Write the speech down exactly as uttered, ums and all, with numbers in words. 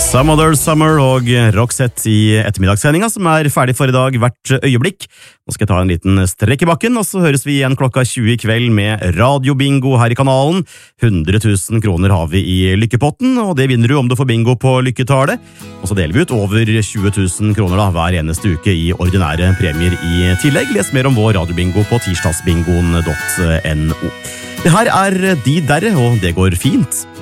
Some Other Summer og Roxette i ettermiddagssendinga som er ferdig for i dag hvert øyeblikk. Nå skal jeg ta en liten strekk i bakken, og så høres vi igjen klokka tjue i kveld med radiobingo her i kanalen. hundre tusen kroner har vi i lykkepotten, og det vinner du om du får bingo på lykketallet. Og så deler vi ut over tjue tusen kroner da, hver eneste uke i ordinære premier i tillegg. Les mer om vår radiobingo på tirsdagsbingoen punktum no. Det her er De Derre, og det går fint.